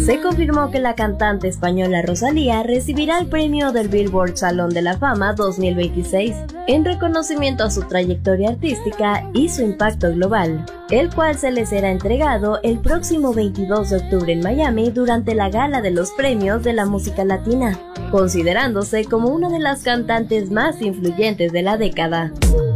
se confirmó que la cantante española Rosalía recibirá el premio del Billboard Salón de la Fama 2026 en reconocimiento a su trayectoria artística y su impacto global, el cual se le será entregado el próximo 22 de octubre en Miami durante la gala de los premios de la música latina, considerándose como una de las cantantes más influyentes de la década.